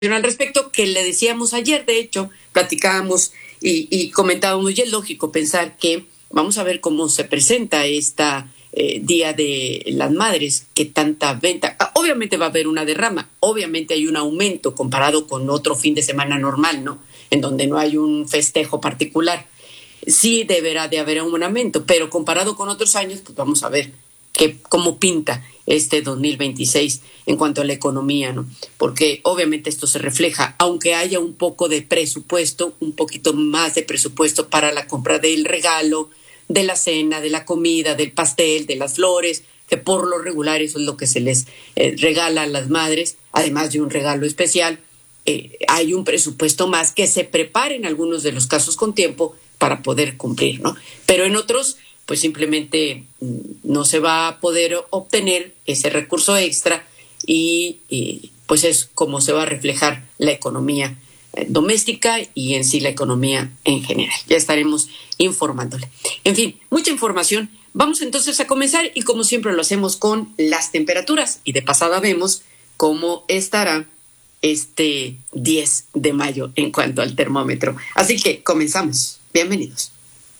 al respecto, que le decíamos ayer, de hecho, platicábamos y comentábamos, y es lógico pensar que vamos a ver cómo se presenta esta Día de las Madres, que tanta venta. Obviamente va a haber una derrama, obviamente hay un aumento comparado con otro fin de semana normal, ¿no? En donde no hay un festejo particular. Sí deberá de haber un aumento, pero comparado con otros años, pues vamos a ver cómo pinta este 2026 en cuanto a la economía, ¿no? Porque obviamente esto se refleja, aunque haya un poco de presupuesto, un poquito más de presupuesto para la compra del regalo, de la cena, de la comida, del pastel, de las flores, que por lo regular eso es lo que se les regala a las madres, además de un regalo especial. Hay un presupuesto más que se prepara en algunos de los casos con tiempo para poder cumplir, ¿no? Pero en otros, pues simplemente no se va a poder obtener ese recurso extra y pues es como se va a reflejar la economía doméstica y en sí la economía en general. Ya estaremos informándole. En fin, mucha información. Vamos entonces a comenzar y como siempre lo hacemos con las temperaturas y de pasada vemos cómo estará este 10 de mayo en cuanto al termómetro. Así que comenzamos. Bienvenidos.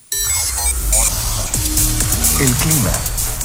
El clima.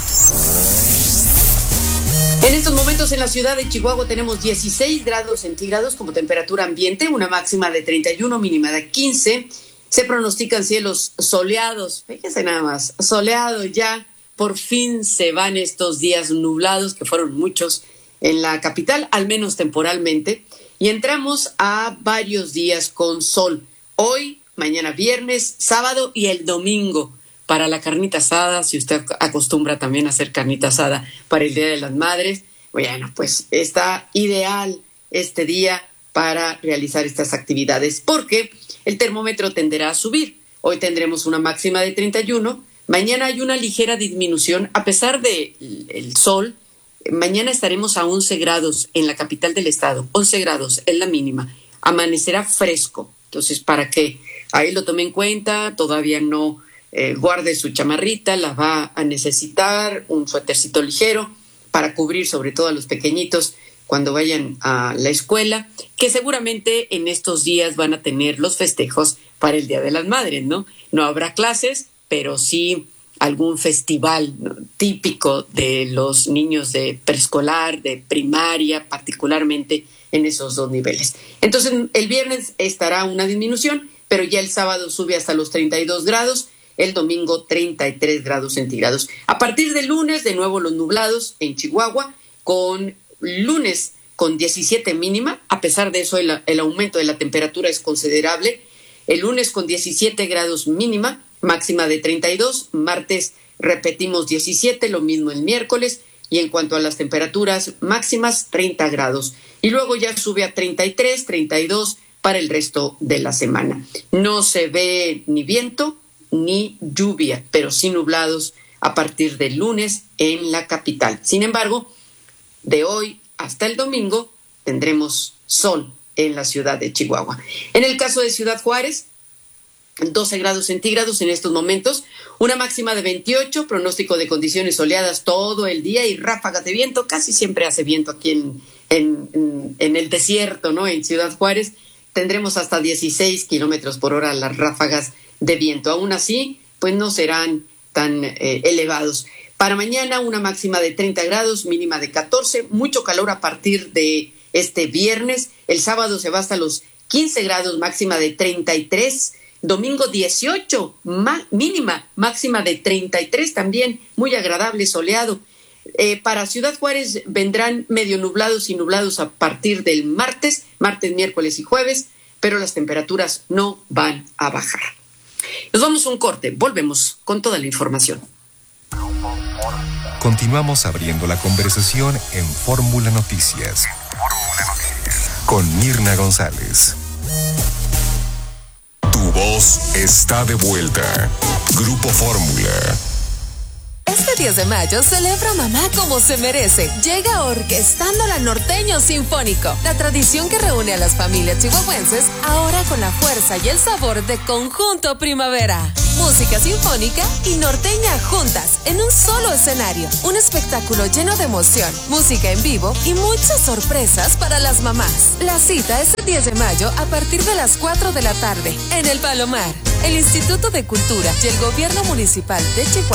En estos momentos en la ciudad de Chihuahua tenemos 16 grados centígrados como temperatura ambiente, una máxima de 31, mínima de 15. Se pronostican cielos soleados, fíjense nada más, soleado ya. Por fin se van estos días nublados, que fueron muchos en la capital, al menos temporalmente. Y entramos a varios días con sol. Hoy, mañana viernes, sábado y el domingo. Para la carnita asada, si usted acostumbra también a hacer carnita asada para el Día de las Madres, bueno, pues está ideal este día para realizar estas actividades, porque el termómetro tenderá a subir. Hoy tendremos una máxima de 31, mañana hay una ligera disminución, a pesar del sol, mañana estaremos a 11 grados en la capital del estado, 11 grados es la mínima, amanecerá fresco, entonces para que ahí lo tome en cuenta, todavía no guarde su chamarrita, la va a necesitar, un suétercito ligero para cubrir sobre todo a los pequeñitos cuando vayan a la escuela, que seguramente en estos días van a tener los festejos para el Día de las Madres, ¿no? No habrá clases, pero sí algún festival, ¿no?, típico de los niños de preescolar, de primaria, particularmente en esos dos niveles. Entonces, el viernes estará una disminución, pero ya el sábado sube hasta los 32 grados, el domingo 33 grados centígrados. A partir del lunes, de nuevo los nublados en Chihuahua, con lunes con 17 mínima, a pesar de eso el aumento de la temperatura es considerable. El lunes con 17 grados mínima, máxima de 32, martes repetimos 17, lo mismo el miércoles, y en cuanto a las temperaturas máximas, 30 grados. Y luego ya sube a 33, 32 para el resto de la semana. No se ve ni viento ni lluvia, pero sí nublados a partir del lunes en la capital. Sin embargo, de hoy hasta el domingo tendremos sol en la ciudad de Chihuahua. En el caso de Ciudad Juárez, 12 grados centígrados en estos momentos, una máxima de 28, pronóstico de condiciones soleadas todo el día y ráfagas de viento. Casi siempre hace viento aquí en el desierto, ¿no? En Ciudad Juárez tendremos hasta 16 kilómetros por hora las ráfagas de viento. Aún así, pues no serán tan elevados. Para mañana una máxima de 30 grados, mínima de 14, mucho calor a partir de este viernes. El sábado se va hasta los 15 grados, máxima de 33. Domingo 18, mínima, máxima de 33 también, muy agradable, soleado. Para Ciudad Juárez vendrán medio nublados y nublados a partir del martes, miércoles y jueves, pero las temperaturas no van a bajar. Nos vamos a un corte, volvemos con toda la información. Continuamos abriendo la conversación en Fórmula Noticias. Con Mirna González. Tu voz está de vuelta. Grupo Fórmula. Este 10 de mayo celebra a mamá como se merece. Llega Orquestando la Norteño Sinfónico, la tradición que reúne a las familias chihuahuenses, ahora con la fuerza y el sabor de Conjunto Primavera. música sinfónica y norteña juntas en un solo escenario. Un espectáculo lleno de emoción, música en vivo y muchas sorpresas para las mamás. La cita es el 10 de mayo a partir de las 4 de la tarde en El Palomar. El Instituto de Cultura y el Gobierno Municipal de Chihuahua